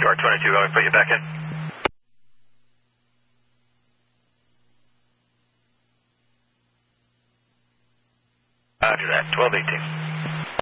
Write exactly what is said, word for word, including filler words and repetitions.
Shark twenty-two, let me put you back in. Roger that, twelve eighteen.